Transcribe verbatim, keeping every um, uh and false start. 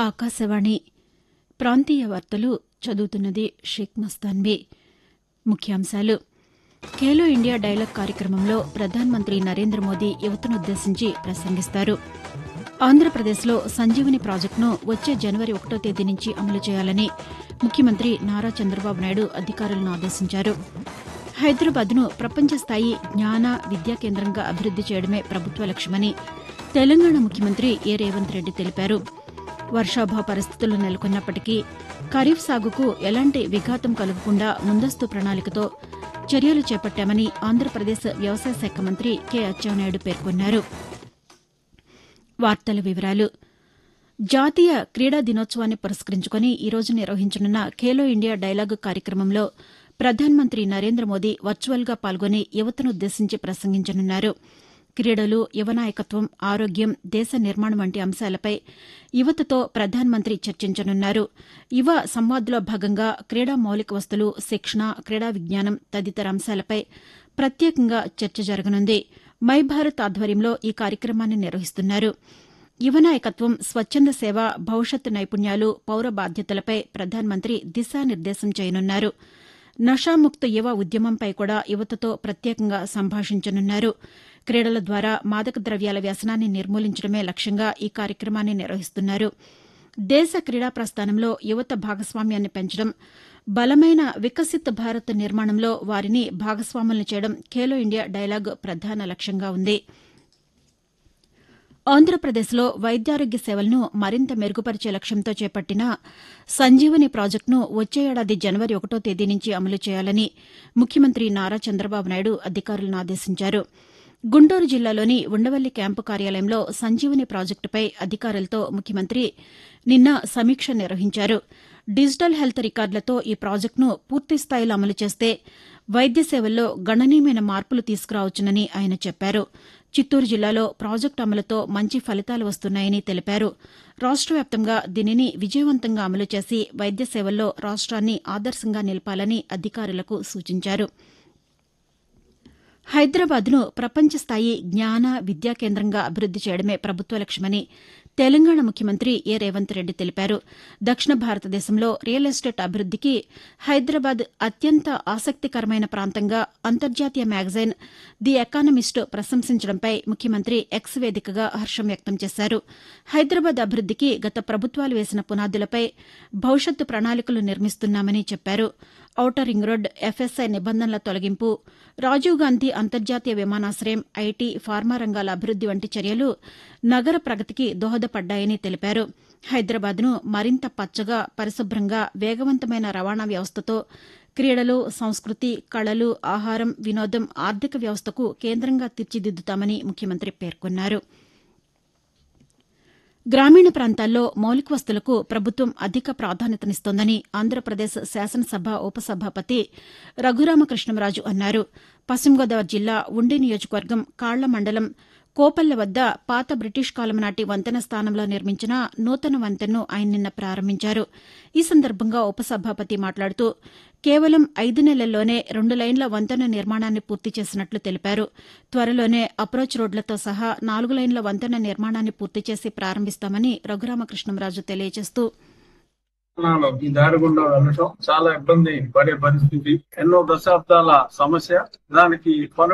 ఆకాశవాణి ప్రాంతీయ వార్తలు చదువుతున్నది షేక్ మస్తాన్వి. ముఖ్యాంశాలు. ఖేలో ఇండియా డైలాగ్ కార్యక్రమంలో ప్రధానమంత్రి నరేంద్ర మోదీ యువతనుద్దేశించి ప్రసంగిస్తారు. ఆంధ్రప్రదేశ్లో సంజీవని ప్రాజెక్టును వచ్చే జనవరి ఒకటో తేదీ నుంచి అమలు చేయాలని ముఖ్యమంత్రి నారా చంద్రబాబు నాయుడు అధికారులను ఆదేశించారు. హైదరాబాద్ను ప్రపంచ స్థాయి జ్ఞాన విద్యా కేంద్రంగా అభివృద్ది చేయడమే ప్రభుత్వ లక్ష్యమని తెలంగాణ ముఖ్యమంత్రి ఏ రేవంత్ రెడ్డి తెలిపారు. వర్షాభావ పరిస్థితులు నెలకొన్నప్పటికీ ఖరీఫ్ సాగుకు ఎలాంటి విఘాతం కలగకుండా ముందస్తు ప్రణాళికతో చర్యలు చేపట్టామని ఆంధ్రప్రదేశ్ వ్యవసాయ శాఖ మంత్రి కె అచ్చెన్నాయుడు పేర్కొన్నారు. వార్తల వివరాలు. జాతీయ క్రీడా దినోత్సవాన్ని పురస్కరించుకుని ఈరోజు నిర్వహించనున్న ఖేలో ఇండియా డైలాగ్ కార్యక్రమంలో ప్రధానమంత్రి నరేంద్ర మోదీ వర్చువల్గా పాల్గొని యువతనుద్దేశించి ప్రసంగించనున్నారు. క్రీడలు, యువ నాయకత్వం, ఆరోగ్యం, దేశ నిర్మాణం వంటి అంశాలపై యువతతో ప్రధానమంత్రి చర్చించనున్నారు. యువ సంవాద్లో భాగంగా క్రీడా మౌలిక వసతులు, శిక్షణ, క్రీడా విజ్ఞానం తదితర అంశాలపై ప్రత్యేకంగా చర్చ జరగనుంది. మై భారత్ ఆధ్వర్యంలో ఈ కార్యక్రమాన్ని నిర్వహిస్తున్నారు. యువ నాయకత్వం, స్వచ్చంద సేవ, భవిష్యత్ నైపుణ్యాలు, పౌర బాధ్యతలపై ప్రధానమంత్రి దిశానిర్దేశం చేయనున్నారు. నషాముక్త యువ ఉద్యమంపై కూడా యువతతో ప్రత్యేకంగా సంభాషించనున్నారు. క్రీడల ద్వారా మాదక ద్రవ్యాల వ్యసనాన్ని నిర్మూలించడమే లక్ష్యంగా ఈ కార్యక్రమాన్ని నిర్వహిస్తున్నారు. దేశ క్రీడా ప్రస్థానంలో యువత భాగస్వామ్యాన్ని పెంచడం, బలమైన వికసిత్ భారత్ నిర్మాణంలో వారిని భాగస్వాములను చేయడం ఖేలో ఇండియా డైలాగ్ ప్రధాన లక్ష్యంగా ఉంది. ఆంధ్రప్రదేశ్లో వైద్యారోగ్య సేవలను మరింత మెరుగుపరిచే లక్ష్యంతో చేపట్టిన సంజీవని ప్రాజెక్టును వచ్చే ఏడాది జనవరి ఒకటో తేదీ నుంచి అమలు చేయాలని ముఖ్యమంత్రి నారా చంద్రబాబు నాయుడు అధికారులను ఆదేశించారు. గుంటూరు జిల్లాలోని ఉండవల్లి క్యాంపు కార్యాలయంలో సంజీవని ప్రాజెక్టుపై అధికారులతో ముఖ్యమంత్రి నిన్న సమీక్ష నిర్వహించారు. డిజిటల్ హెల్త్ రికార్డులతో ఈ ప్రాజెక్టును పూర్తిస్థాయిలో అమలు చేస్తే వైద్య సేవల్లో గణనీయమైన మార్పులు తీసుకురావచ్చునని ఆయన చెప్పారు. చిత్తూరు జిల్లాలో ప్రాజెక్టు అమలుతో మంచి ఫలితాలు వస్తున్నాయని తెలిపారు. రాష్ట వ్యాప్తంగా దీనిని విజయవంతంగా అమలు చేసి వైద్య సేవల్లో రాష్ట్రాన్ని ఆదర్శంగా నిలపాలని అధికారులకు సూచించారు. హైదరాబాద్ను ప్రపంచ స్థాయి జ్ఞాన విద్యా కేంద్రంగా అభివృద్ది చేయడమే ప్రభుత్వ లక్ష్యమని తెలంగాణ ముఖ్యమంత్రి ఏ రేవంత్ రెడ్డి తెలిపారు. దక్షిణ భారతదేశంలో రియల్ ఎస్టేట్ అభివృద్దికి హైదరాబాద్ అత్యంత ఆసక్తికరమైన ప్రాంతంగా అంతర్జాతీయ మ్యాగజైన్ ది ఎకానమిస్ట్ ప్రశంసించడంపై ముఖ్యమంత్రి ఎక్స్ వేదికగా హర్షం వ్యక్తం చేశారు. హైదరాబాద్ అభివృద్దికి గత ప్రభుత్వాలు వేసిన పునాదులపై భవిష్యత్తు ప్రణాళికలు నిర్మిస్తున్నామని చెప్పారు. ఔటర్ రింగ్ రోడ్, ఎఫ్ఎస్ఐ నిబంధనల తొలగింపు, రాజీవ్ గాంధీ అంతర్జాతీయ విమానాశయం, ఐటీ, ఫార్మా రంగాల అభివృద్ది వంటి చర్యలు నగర ప్రగతికి దోహదపడ్డాయని తెలిపారు. హైదరాబాద్ను మరింత పచ్చగా, పరిశుభ్రంగా, వేగవంతమైన రవాణా వ్యవస్థతో క్రీడలు, సంస్కృతి, కళలు, ఆహారం, వినోదం, ఆర్థిక వ్యవస్థకు కేంద్రంగా తీర్చిదిద్దుతామని ముఖ్యమంత్రి పేర్కొన్నారు. గ్రామీణ ప్రాంతాల్లో మౌలిక వసతులకు ప్రభుత్వం అధిక ప్రాధాన్యతనిస్తోందని ఆంధ్రప్రదేశ్ శాసనసభ ఉపసభాపతి రఘురామకృష్ణంరాజు అన్నారు. పశ్చిమ గోదావరి జిల్లా ఉండి నియోజకవర్గం కాళ్ల మండలం కోపల్లె వద్ద పాత బ్రిటిష్ కాలం నాటి వంతెన స్థానంలో నిర్మించిన నూతన వంతెనను ఆయన నిన్న ప్రారంభించారు. ఈ సందర్భంగా ఉపసభాపతి మాట్లాడుతూ కేవలం ఐదు నెలల్లోనే రెండు లైన్ల వంతెన నిర్మాణాన్ని పూర్తి చేసినట్లు తెలిపారు. త్వరలోనే అప్రోచ్ రోడ్లతో సహా నాలుగు లైన్ల వంతెన నిర్మాణాన్ని పూర్తి చేసి ప్రారంభిస్తామని రఘురామకృష్ణంరాజు తెలియజేస్తూ ఈ దారి గుండా వెళ్ళటం చాలా ఇబ్బంది పడే పరిస్థితి, ఎన్నో దశాబ్దాల సమస్య. దానికి పలు